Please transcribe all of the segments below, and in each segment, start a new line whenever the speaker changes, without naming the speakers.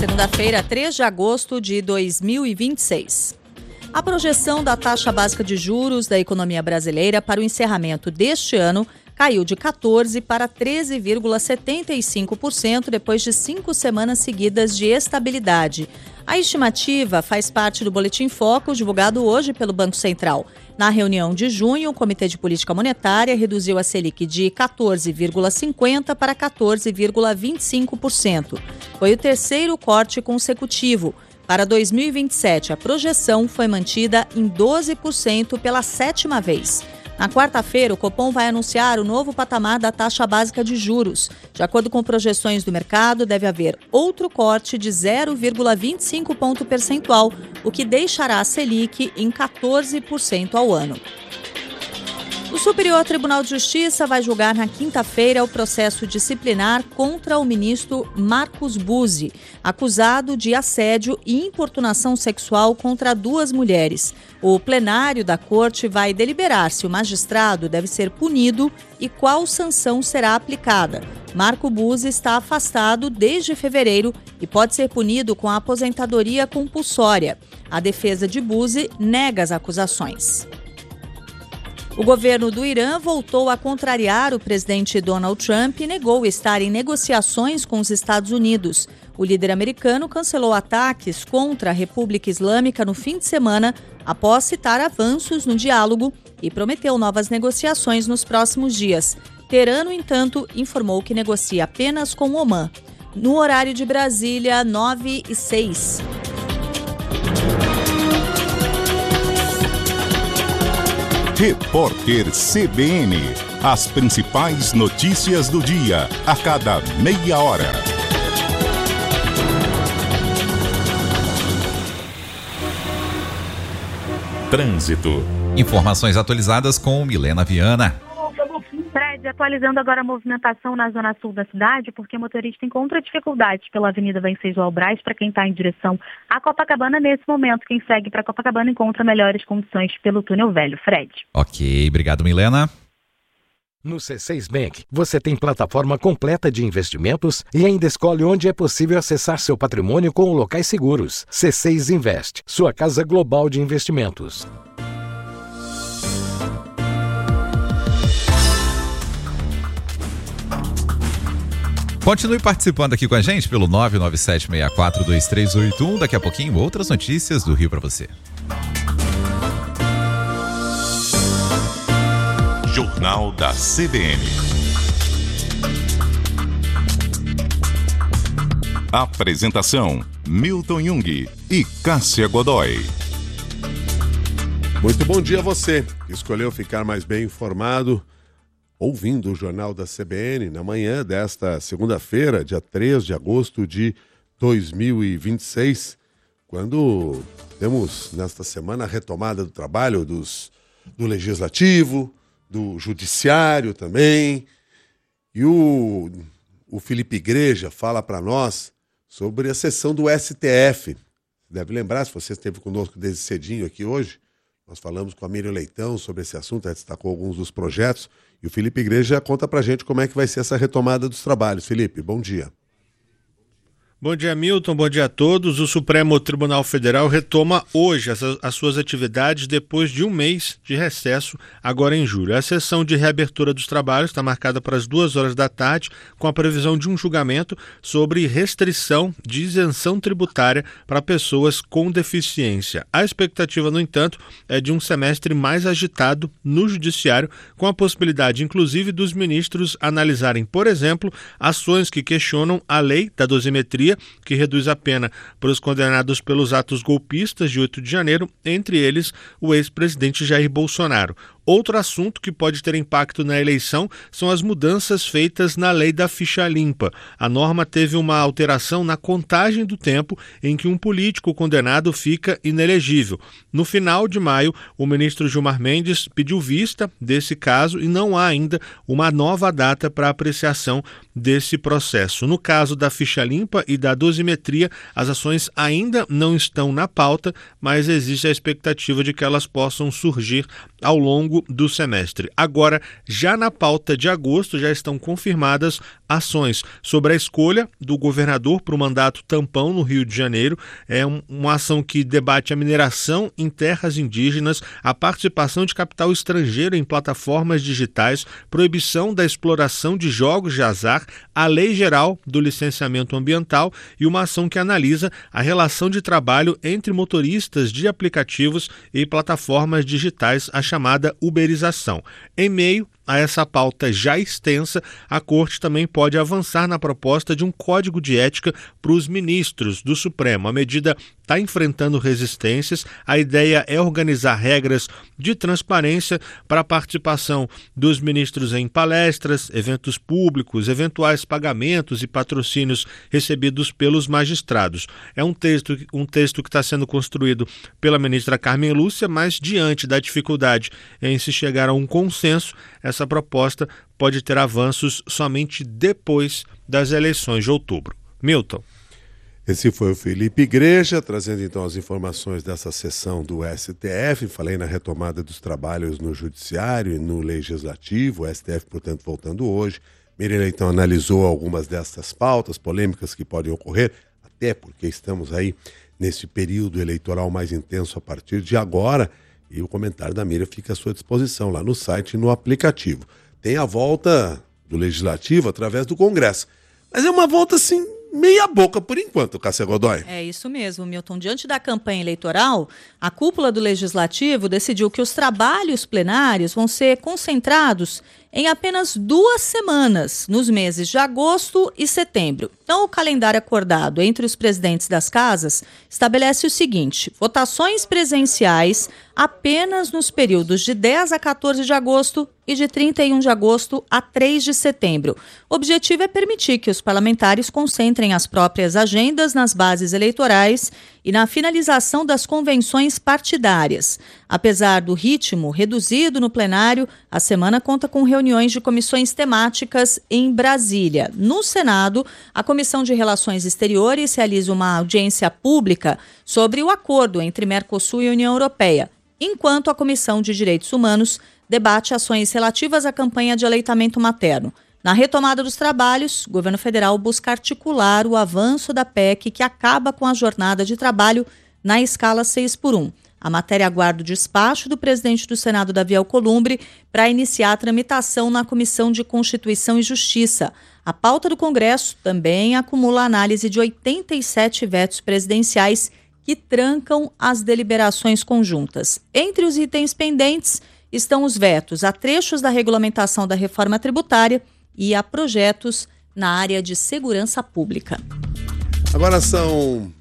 Segunda-feira, 3 de agosto de 2026. A projeção da taxa básica de juros da economia brasileira para o encerramento deste ano caiu de 14% para 13,75% depois de 5 semanas seguidas de estabilidade. A estimativa faz parte do Boletim Focus, divulgado hoje pelo Banco Central. Na reunião de junho, o Comitê de Política Monetária reduziu a Selic de 14,50% para 14,25%. Foi o terceiro corte consecutivo. Para 2027, a projeção foi mantida em 12% pela 7ª vez. Na quarta-feira, o Copom vai anunciar o novo patamar da taxa básica de juros. De acordo com projeções do mercado, deve haver outro corte de 0,25 ponto percentual, o que deixará a Selic em 14% ao ano. O Superior Tribunal de Justiça vai julgar na quinta-feira o processo disciplinar contra o ministro Marcos Buzzi, acusado de assédio e importunação sexual contra 2 mulheres. O plenário da corte vai deliberar se o magistrado deve ser punido e qual sanção será aplicada. Marco Buzzi está afastado desde fevereiro e pode ser punido com a aposentadoria compulsória. A defesa de Buzzi nega as acusações. O governo do Irã voltou a contrariar o presidente Donald Trump e negou estar em negociações com os Estados Unidos. O líder americano cancelou ataques contra a República Islâmica no fim de semana, após citar avanços no diálogo e prometeu novas negociações nos próximos dias. Teherã, no entanto, informou que negocia apenas com Omã. No horário de Brasília, 9h06.
Repórter CBN. As principais notícias do dia, a cada meia hora. Trânsito. Informações atualizadas com Milena Viana.
Fred, atualizando agora a movimentação na zona sul da cidade, porque o motorista encontra dificuldades pela Avenida Venceslau Braz para quem está em direção a Copacabana. Nesse momento, quem segue para Copacabana encontra melhores condições pelo Túnel Velho. Fred.
Ok, obrigado, Milena.
No C6 Bank, você tem plataforma completa de investimentos e ainda escolhe onde é possível acessar seu patrimônio com locais seguros. C6 Invest, sua casa global de investimentos.
Continue participando aqui com a gente pelo 997642381. Daqui a pouquinho, outras notícias do Rio para você. Jornal da CBN. Apresentação: Milton Jung e Cássia Godoy.
Muito bom dia a você que escolheu ficar mais bem informado ouvindo o Jornal da CBN na manhã desta segunda-feira, dia 3 de agosto de 2026, quando temos nesta semana a retomada do trabalho do Legislativo, do Judiciário também, e o Felipe Igreja fala para nós sobre a sessão do STF. Deve lembrar, se você esteve conosco desde cedinho aqui hoje, nós falamos com a Miriam Leitão sobre esse assunto, ela destacou alguns dos projetos, e o Felipe Igreja conta pra gente como é que vai ser essa retomada dos trabalhos. Felipe, bom dia.
Bom dia, Milton. Bom dia a todos. O Supremo Tribunal Federal retoma hoje as suas atividades depois de um mês de recesso, agora em julho. A sessão de reabertura dos trabalhos está marcada para as 2h da tarde, com a previsão de um julgamento sobre restrição de isenção tributária para pessoas com deficiência. A expectativa, no entanto, é de um semestre mais agitado no Judiciário, com a possibilidade, inclusive, dos ministros analisarem, por exemplo, ações que questionam a lei da dosimetria, que reduz a pena para os condenados pelos atos golpistas de 8 de janeiro, entre eles o ex-presidente Jair Bolsonaro. Outro assunto que pode ter impacto na eleição são as mudanças feitas na lei da ficha limpa. A norma teve uma alteração na contagem do tempo em que um político condenado fica inelegível. No final de maio, o ministro Gilmar Mendes pediu vista desse caso e não há ainda uma nova data para apreciação desse processo. No caso da ficha limpa e da dosimetria, as ações ainda não estão na pauta, mas existe a expectativa de que elas possam surgir ao longo do semestre. Agora, já na pauta de agosto, já estão confirmadas ações sobre a escolha do governador para o mandato tampão no Rio de Janeiro. É uma ação que debate a mineração em terras indígenas, a participação de capital estrangeiro em plataformas digitais, proibição da exploração de jogos de azar, a Lei Geral do Licenciamento Ambiental e uma ação que analisa a relação de trabalho entre motoristas de aplicativos e plataformas digitais, a chamada uberização. Em meio a essa pauta já extensa, a Corte também pode avançar na proposta de um código de ética para os ministros do Supremo. A medida está enfrentando resistências. A ideia é organizar regras de transparência para a participação dos ministros em palestras, eventos públicos, eventuais pagamentos e patrocínios recebidos pelos magistrados. É um texto que está sendo construído pela ministra Carmen Lúcia, mas diante da dificuldade em se chegar a um consenso, essa proposta pode ter avanços somente depois das eleições de outubro. Milton.
Esse foi o Felipe Igreja, trazendo então as informações dessa sessão do STF. Falei na retomada dos trabalhos no Judiciário e no Legislativo, o STF, portanto, voltando hoje. Miriam Leitão analisou algumas dessas pautas polêmicas que podem ocorrer, até porque estamos aí nesse período eleitoral mais intenso a partir de agora, e o comentário da Miriam fica à sua disposição lá no site e no aplicativo. Tem a volta do Legislativo através do Congresso, mas é uma volta assim meia boca por enquanto, Cássia Godoy.
É isso mesmo, Milton. Diante da campanha eleitoral, a cúpula do Legislativo decidiu que os trabalhos plenários vão ser concentrados em apenas 2 semanas, nos meses de agosto e setembro. Então, o calendário acordado entre os presidentes das casas estabelece o seguinte: votações presenciais apenas nos períodos de 10 a 14 de agosto e de 31 de agosto a 3 de setembro. O objetivo é permitir que os parlamentares concentrem as próprias agendas nas bases eleitorais e na finalização das convenções partidárias. Apesar do ritmo reduzido no plenário, a semana conta com reuniões de comissões temáticas em Brasília. No Senado, a Comissão de Relações Exteriores realiza uma audiência pública sobre o acordo entre Mercosul e União Europeia, enquanto a Comissão de Direitos Humanos debate ações relativas à campanha de aleitamento materno. Na retomada dos trabalhos, o governo federal busca articular o avanço da PEC que acaba com a jornada de trabalho na escala 6x1. A matéria aguarda o despacho do presidente do Senado, Davi Alcolumbre, para iniciar a tramitação na Comissão de Constituição e Justiça. A pauta do Congresso também acumula a análise de 87 vetos presidenciais que trancam as deliberações conjuntas. Entre os itens pendentes estão os vetos a trechos da regulamentação da reforma tributária e a projetos na área de segurança pública.
Agora são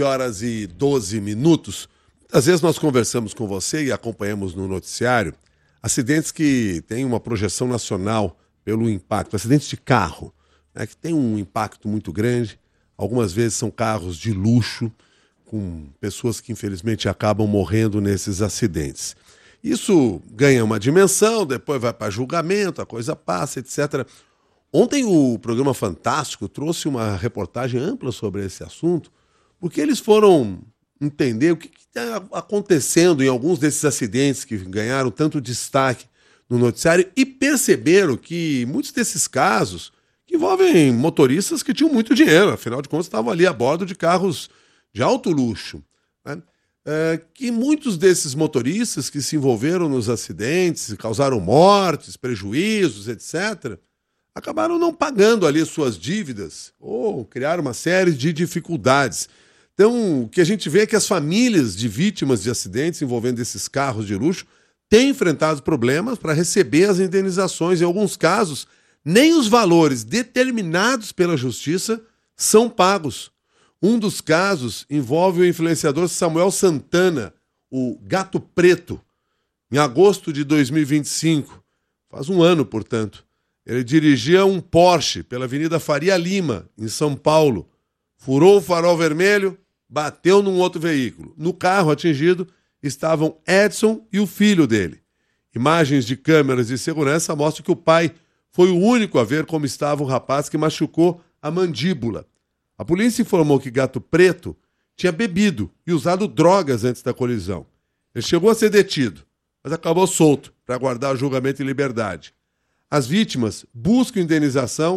9h12. Às vezes nós conversamos com você e acompanhamos no noticiário acidentes que têm uma projeção nacional pelo impacto, acidentes de carro, né, que tem um impacto muito grande. Algumas vezes são carros de luxo, com pessoas que infelizmente acabam morrendo nesses acidentes. Isso ganha uma dimensão, depois vai para julgamento, a coisa passa, etc. Ontem o programa Fantástico trouxe uma reportagem ampla sobre esse assunto, porque eles foram entender o que está acontecendo em alguns desses acidentes que ganharam tanto destaque no noticiário e perceberam que muitos desses casos envolvem motoristas que tinham muito dinheiro, afinal de contas estavam ali a bordo de carros de alto luxo, né? Que muitos desses motoristas que se envolveram nos acidentes, causaram mortes, prejuízos, etc., acabaram não pagando ali suas dívidas ou criaram uma série de dificuldades. Então, o que a gente vê é que as famílias de vítimas de acidentes envolvendo esses carros de luxo têm enfrentado problemas para receber as indenizações. Em alguns casos, nem os valores determinados pela justiça são pagos. Um dos casos envolve o influenciador Samuel Santana, o Gato Preto. Em agosto de 2025, faz um ano, portanto, ele dirigia um Porsche pela Avenida Faria Lima, em São Paulo. Furou o farol vermelho, bateu num outro veículo. No carro atingido estavam Edson e o filho dele. Imagens de câmeras de segurança mostram que o pai foi o único a ver como estava o rapaz que machucou a mandíbula. A polícia informou que Gato Preto tinha bebido e usado drogas antes da colisão. Ele chegou a ser detido, mas acabou solto para aguardar o julgamento em liberdade. As vítimas buscam indenização,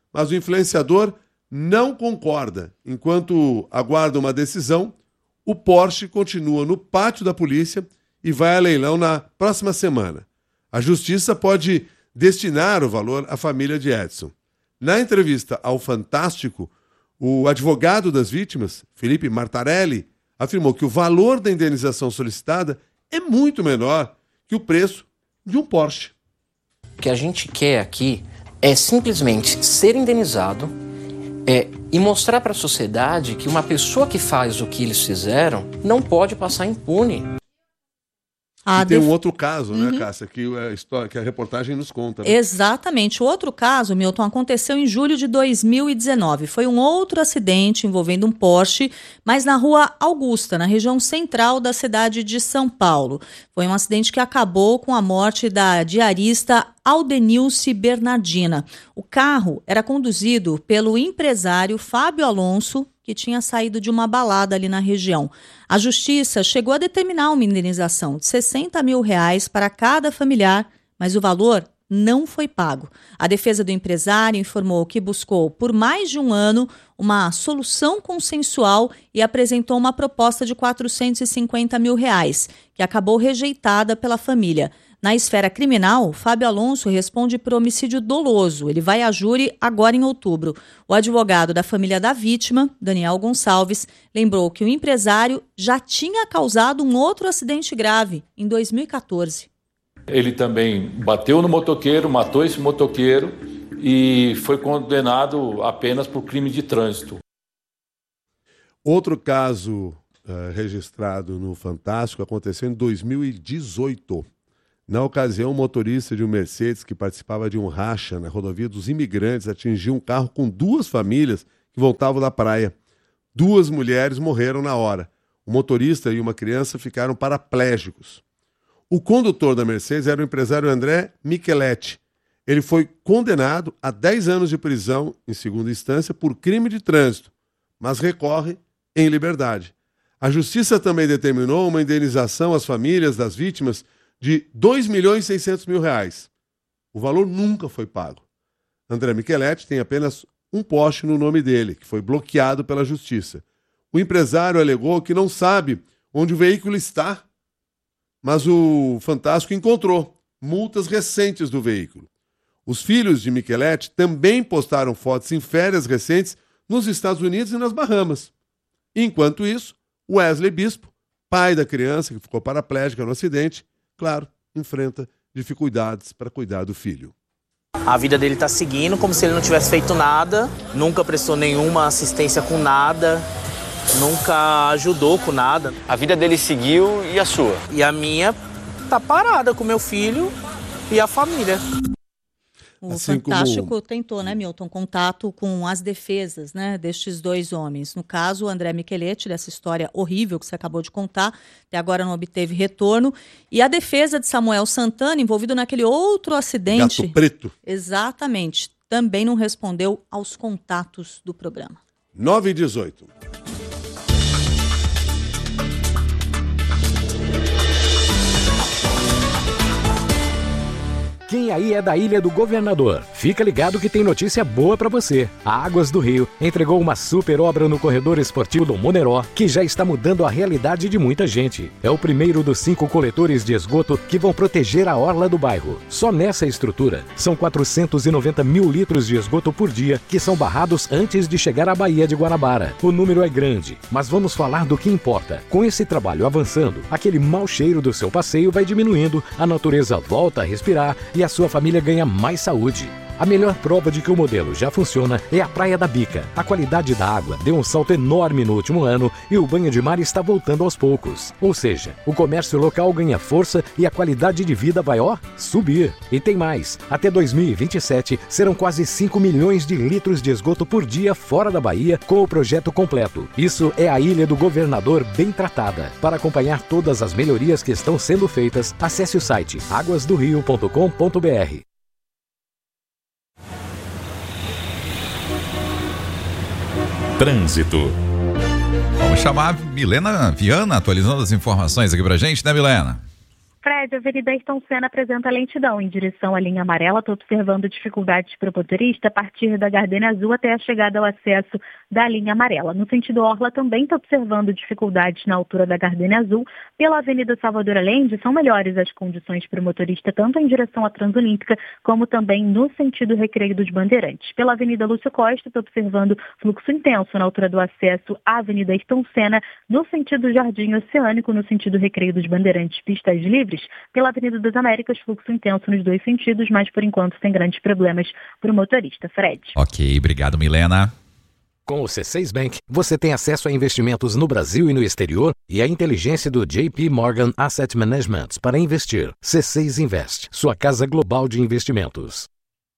mas o influenciador não concorda. Enquanto aguarda uma decisão, o Porsche continua no pátio da polícia e vai a leilão na próxima semana. A justiça pode destinar o valor à família de Edson. Na entrevista ao Fantástico, o advogado das vítimas, Felipe Martarelli, afirmou que o valor da indenização solicitada é muito menor que o preço de um Porsche.
O que a gente quer aqui é simplesmente ser indenizado e mostrar para a sociedade que uma pessoa que faz o que eles fizeram não pode passar impune.
E tem um outro caso, né, Cássia, que a reportagem nos conta. Né?
Exatamente. O outro caso, Milton, aconteceu em julho de 2019. Foi um outro acidente envolvendo um Porsche, mas na Rua Augusta, na região central da cidade de São Paulo. Foi um acidente que acabou com a morte da diarista Aldenilce Bernardina. O carro era conduzido pelo empresário Fábio Alonso, que tinha saído de uma balada ali na região. A justiça chegou a determinar uma indenização de R$60 mil para cada familiar, mas o valor não foi pago. A defesa do empresário informou que buscou por mais de um ano uma solução consensual e apresentou uma proposta de R$450 mil, que acabou rejeitada pela família. Na esfera criminal, Fábio Alonso responde por homicídio doloso. Ele vai a júri agora em outubro. O advogado da família da vítima, Daniel Gonçalves, lembrou que o empresário já tinha causado um outro acidente grave em 2014.
Ele também bateu no motoqueiro, matou esse motoqueiro e foi condenado apenas por crime de trânsito.
Outro caso registrado no Fantástico aconteceu em 2018. Na ocasião, um motorista de um Mercedes que participava de um racha na rodovia dos Imigrantes atingiu um carro com 2 famílias que voltavam da praia. 2 mulheres morreram na hora. O motorista e uma criança ficaram paraplégicos. O condutor da Mercedes era o empresário André Micheletti. Ele foi condenado a 10 anos de prisão em segunda instância por crime de trânsito, mas recorre em liberdade. A justiça também determinou uma indenização às famílias das vítimas de R$2.600.000. O valor nunca foi pago. André Micheletti tem apenas um Porsche no nome dele, que foi bloqueado pela justiça. O empresário alegou que não sabe onde o veículo está, mas o Fantástico encontrou multas recentes do veículo. Os filhos de Micheletti também postaram fotos em férias recentes nos Estados Unidos e nas Bahamas. Enquanto isso, Wesley Bispo, pai da criança que ficou paraplégica no acidente, claro, enfrenta dificuldades para cuidar do filho.
A vida dele está seguindo como se ele não tivesse feito nada, nunca prestou nenhuma assistência com nada, nunca ajudou com nada.
A vida dele seguiu e a sua?
E a minha tá parada com meu filho e a família.
O Fantástico tentou, né, Milton, contato com as defesas, né, destes 2 homens. No caso, o André Micheletti, dessa história horrível que você acabou de contar, até agora não obteve retorno. E a defesa de Samuel Santana, envolvido naquele outro acidente...
Gato preto.
Exatamente. Também não respondeu aos contatos do programa.
9h18.
Quem aí é da Ilha do Governador? Fica ligado que tem notícia boa pra você. A Águas do Rio entregou uma super obra no corredor esportivo do Moneró, que já está mudando a realidade de muita gente. É o primeiro dos 5 coletores de esgoto que vão proteger a orla do bairro. Só nessa estrutura, são 490 mil litros de esgoto por dia que são barrados antes de chegar à Baía de Guanabara. O número é grande, mas vamos falar do que importa. Com esse trabalho avançando, aquele mau cheiro do seu passeio vai diminuindo, a natureza volta a respirar e a sua família ganha mais saúde. A melhor prova de que o modelo já funciona é a Praia da Bica. A qualidade da água deu um salto enorme no último ano e o banho de mar está voltando aos poucos. Ou seja, o comércio local ganha força e a qualidade de vida vai, subir. E tem mais. Até 2027 serão quase 5 milhões de litros de esgoto por dia fora da Bahia com o projeto completo. Isso é a Ilha do Governador bem tratada. Para acompanhar todas as melhorias que estão sendo feitas, acesse o site aguasdorio.com.br.
Trânsito. Vamos chamar a Milena Viana, atualizando as informações aqui pra gente, né, Milena?
Fred, a Avenida Ayrton Senna apresenta lentidão em direção à linha amarela. Estou observando dificuldades para o motorista a partir da Gardênia Azul até a chegada ao acesso da linha amarela. No sentido Orla, também estou observando dificuldades na altura da Gardênia Azul. Pela Avenida Salvador Allende, são melhores as condições para o motorista, tanto em direção à Transolímpica, como também no sentido Recreio dos Bandeirantes. Pela Avenida Lúcio Costa, estou observando fluxo intenso na altura do acesso à Avenida Ayrton Senna, no sentido Jardim Oceânico, no sentido Recreio dos Bandeirantes, pistas livres. Pela Avenida das Américas, fluxo intenso nos dois sentidos, mas por enquanto sem grandes problemas para o motorista. Fred.
Ok, obrigado, Milena.
Com o C6 Bank, você tem acesso a investimentos no Brasil e no exterior e a inteligência do JP Morgan Asset Management para investir. C6 Invest, sua casa global de investimentos.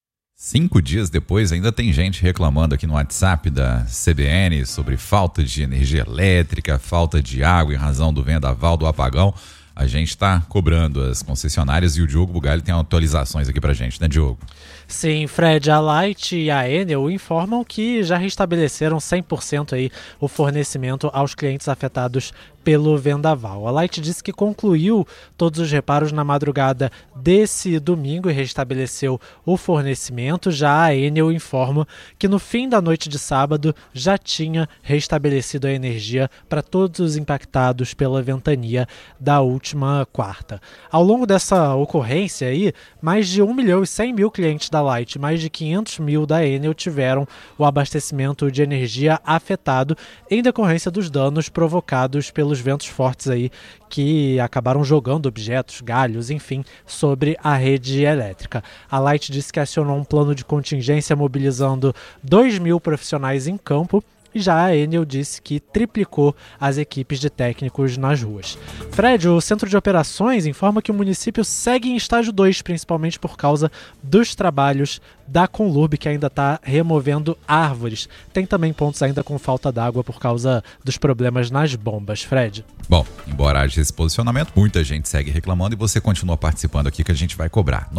5 dias depois, ainda tem gente reclamando aqui no WhatsApp da CBN sobre falta de energia elétrica, falta de água em razão do vendaval, do apagão. A gente está cobrando as concessionárias e o Diogo Bugalho tem atualizações aqui pra gente, né, Diogo?
Sim, Fred, a Light e a Enel informam que já restabeleceram 100% aí o fornecimento aos clientes afetados pelo vendaval. A Light disse que concluiu todos os reparos na madrugada desse domingo e restabeleceu o fornecimento. Já a Enel informa que no fim da noite de sábado já tinha restabelecido a energia para todos os impactados pela ventania da última quarta. Ao longo dessa ocorrência aí, mais de 1.100.000 clientes da Light, mais de 500.000 da Enel tiveram o abastecimento de energia afetado em decorrência dos danos provocados pelos ventos fortes aí que acabaram jogando objetos, galhos, enfim, sobre a rede elétrica. A Light disse que acionou um plano de contingência mobilizando 2.000 profissionais em campo. E já a Enel disse que triplicou as equipes de técnicos nas ruas. Fred, o Centro de Operações informa que o município segue em estágio 2, principalmente por causa dos trabalhos da Conlurb, que ainda está removendo árvores. Tem também pontos ainda com falta d'água por causa dos problemas nas bombas. Fred.
Bom, embora haja esse posicionamento, muita gente segue reclamando e você continua participando aqui que a gente vai cobrar.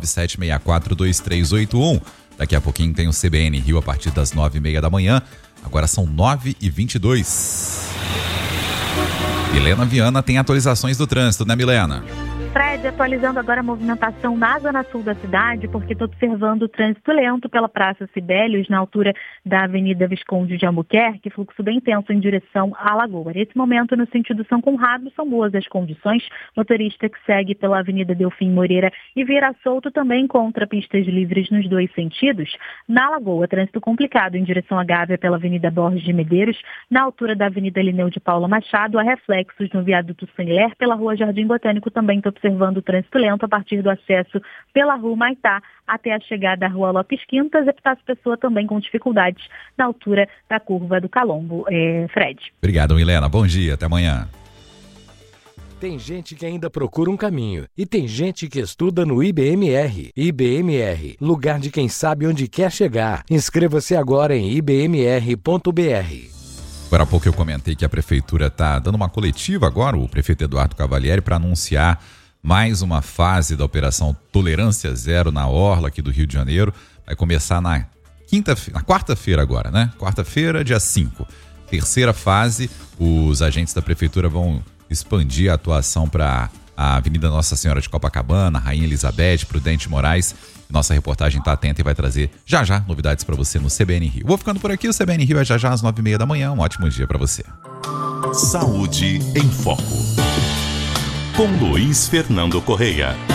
997642381. Daqui a pouquinho tem o CBN Rio a partir das 9h30 da manhã. Agora são 9h22. Milena Viana tem atualizações do trânsito, né, Milena?
Fred, atualizando agora a movimentação na zona sul da cidade, porque estou observando o trânsito lento pela Praça Sibelius, na altura da Avenida Visconde de Albuquerque, fluxo bem intenso em direção à Lagoa. Nesse momento, no sentido São Conrado, são boas as condições. Motorista que segue pela Avenida Delfim Moreira e Vieira Solto também encontra pistas livres nos dois sentidos. Na Lagoa, trânsito complicado em direção à Gávea pela Avenida Borges de Medeiros, na altura da Avenida Lineu de Paula Machado, há reflexos no viaduto Saint-Hilaire, pela Rua Jardim Botânico também estou observando o trânsito lento a partir do acesso pela Rua Maitá até a chegada à Rua Lopes Quintas. Epitácio Pessoa também com dificuldades na altura da curva do Calombo. Fred.
Obrigado, Milena. Bom dia. Até amanhã.
Tem gente que ainda procura um caminho e tem gente que estuda no IBMR. IBMR, lugar de quem sabe onde quer chegar. Inscreva-se agora em ibmr.br.
Agora há pouco eu comentei que a prefeitura está dando uma coletiva agora, o prefeito Eduardo Cavalieri, para anunciar mais uma fase da Operação Tolerância Zero na Orla aqui do Rio de Janeiro. Vai começar na quarta-feira agora, né? Quarta-feira, dia 5. Terceira fase, os agentes da prefeitura vão expandir a atuação para a Avenida Nossa Senhora de Copacabana, Rainha Elizabeth, Prudente Moraes. Nossa reportagem está atenta e vai trazer já novidades para você no CBN Rio. Vou ficando por aqui, o CBN Rio é já às 9h30 da manhã. Um ótimo dia para você.
Saúde em Foco, com Luiz Fernando Correia.